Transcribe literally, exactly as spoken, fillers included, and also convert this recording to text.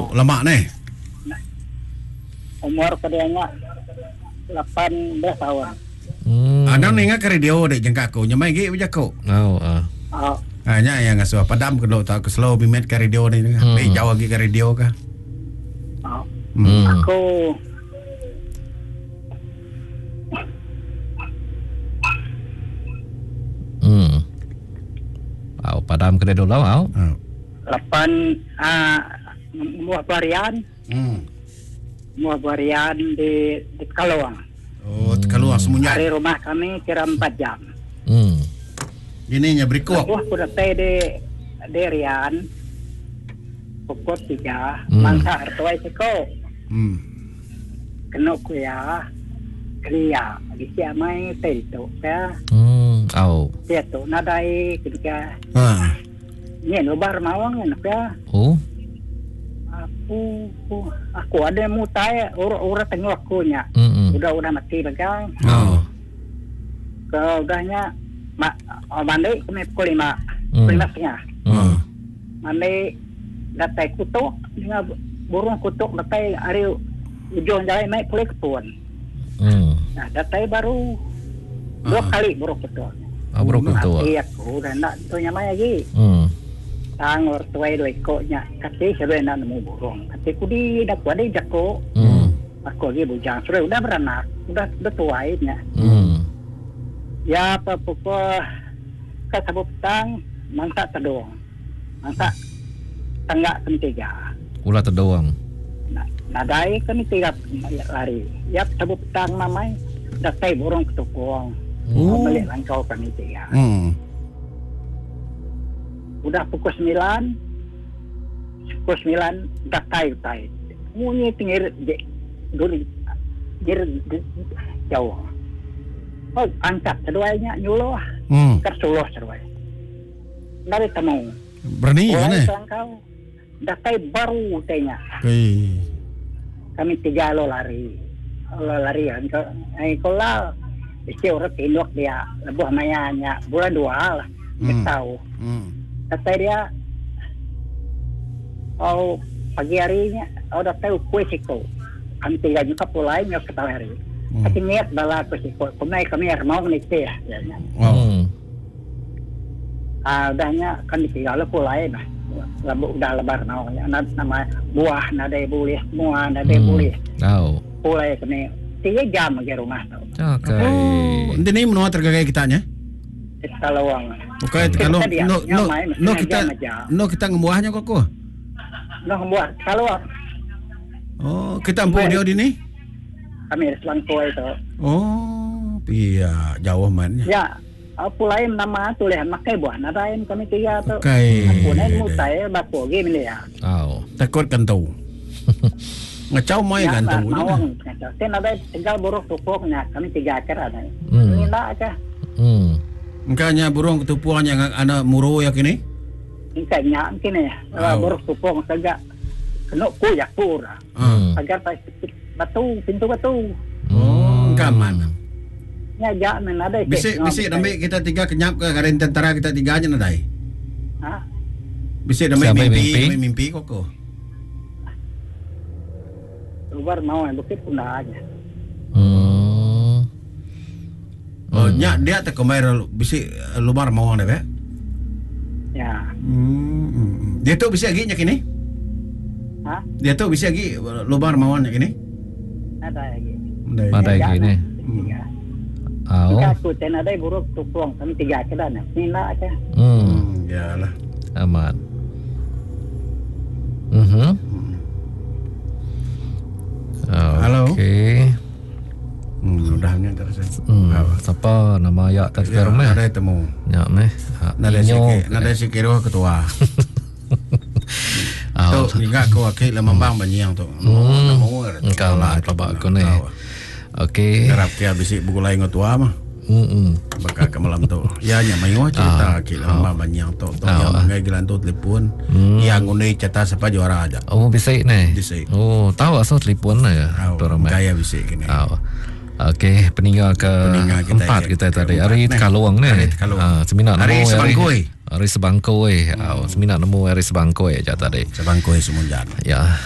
Oh, lama nih. Umur kadianya delapan belas tahun. Hmm. Ada nih ngak radio dek jengka aku nyamai gi uja ko. Oh, ah. Oh, Hanya yang ngasuh padam kedok tak ke slow bimet ke radio ni. Hmm. Be jauh lagi ke radio kah? oh. Hmm. Aku Hmm. Au padam kedai dulu au. Oh. delapan ah muah barian, Hmm. muah barian di di Kalawang. Oh, keluar semuanya. Dari rumah kami kira empat jam. Hmm. Gini nya berikut. Wah, kuda teh di di Rian. Pukul tiga, Hmm. mangsa hartuai seko. Hmm. Kena kuya, kriya. Di siamai teh itu, ya. Hmm. Au. Dia tu nadai ketika Ha. ni lebar mawang enak ya. Oh. Aku, aku, aku ada yang mutai, orang-orang tengok aku nya. Hmm. Udah udah mati bagang. Oh. Ke udahnya, mak, oh, mandi kami pukul lima, Hmm. pukul lima setengah. Hmm. Mandi datai kutuk, dengan burung kutuk datai hari ujung jalan naik kulit kepun. Hmm. Nah datai baru dua Ah. kali burung kutuk. Ah, burung kutuk. Mati aku dan nak tu nyamai lagi. Hmm. Tang ortuai doi koknya kati sebab nak nemu burung. Kati ku di dak ada jako. Hmm. Aku lagi bujang sudah udah beranak, udah udah tuainya. Hmm. Ya apa pukul ke sabu petang mangsa tedong. Mangsa tengah ketiga. Ulah terdoang. Nah, nadai kami tiga lari. Ya sabu petang namai datai burung ketukung. Oh. Balik langkau kami tiga. Hmm. Udah pukul sembilan, pukul sembilan datai datai. Munyi tinggal di duri, dir jauh. Oh, angkat keduanya nyuluh, Hmm. kersuluh seruai. Dari temu. Berani kan Mulai eh? langkau, datai baru tanya. Okey. Kami tiga lo lari, lo lari kan. Ai kalau isti orang tinduk dia lebuh mayanya bulan dua lah. Hmm. Tahu. Hmm. Kata dia, oh pagi harinya, oh dah tahu kue siko. Kami tiga juga pulai nyok ketawa hari. Hmm. Tapi niat bala kue siko. Kumai kami mau menikah ya. Wow. Hmm. Ah udahnya kami tiga lo pulai nah. Labu udah lebar nau. Nama buah nadai boleh, semua nadai Hmm. boleh. Au. Pulai kami tiga jam lagi rumah tau. Okay. Oh, ini ni menua tergagai kitanya. Di Kalawang. Okey, Kita kalau dia, no no nyamai, no setengah kita jam aja. no kita ngemuahnya kok ko. Noh buat Kalawang. Oh, kita ampuh dia di ni. Kami selangkau itu. Oh, iya, jauh man. Ya, aku lain nama tulisan makai buah nadain kami tiga tu. Okey. Aku naik mutai baku game ni ya. Au. Takut kentu. Ngecau mai Ya, gantu. mawang. Sen ada tinggal buruk tupuknya kami tiga akar ada. Hmm. Ini nak aja. Hmm. Engkanya burung ketupuan yang ana muro ya kini. Ini nyak kini ya. Oh. Buruk tupuk saja. Kena kuyak pura. Ah. Agar pas batu pintu batu. Oh, kaman. Ya jangan ada. Bisik bisik damai kita tiga kenyap ke garin tentara kita tiga aja nadai. Ha? Bisik damai Sampai mimpi, mimpi? damai mimpi kok ko. Luar mau bukit pun dah aja. Hmm. Oh, nya dia tak kemair bisik lubar mawang dah be. Ya. Hmm. Dia tu bisik lagi nya kini. Ha? Dia tu bisik lagi lubar mawang nya kini. Ada lagi. Ada lagi ni. Tiga. Au. Jika aku ten ada buruk tupung kami tiga akar dah. Ini nak aja. Hmm. Hmm, yalah. Aman. Mhm. Halo. Okey. Hmm, udahnya terus. Hmm. Siapa nama ya tak Ya, sekarang meh? ada temu. Ya meh. Nada sikit, nada sikit roh ketua. Au. Tu juga aku wakil lemambang banyak tu. Hmm. Namo. Engkau lah coba aku ni. Okey. Garap kia bisik buku lain ketua mah. Hmm. Bakal ke malam tu. Ya nya mayu cerita wakil lemambang banyak tu. Tu yang ngai gelan tu telefon. Yang nguni cerita siapa juara aja. Oh, bisik ni. Bisik. Oh, tahu asal telefon lah ya. Dorang meh. Gaya bisik kini. Au. Okey, peninggal ke Peninggal kita empat ke- kita ke tadi. empat Hari ni. Tekalawang ni. Hari Tekalawang. Ah, seminat Hari nemu Sebangkoi. Hari Sebangkoi. Ah, seminat nemu hari Sebangkoi aja tadi. Sebangkoi semunjan. Ya.